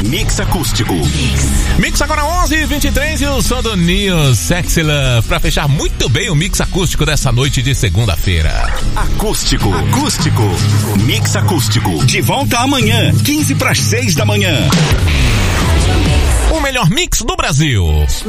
Mix Acústico. Mix agora 11h23 e o som do Neo Sexy Love pra fechar muito bem o Mix Acústico dessa noite de segunda-feira. Acústico. Mix Acústico. De volta amanhã, 5:45 da manhã. O melhor mix do Brasil.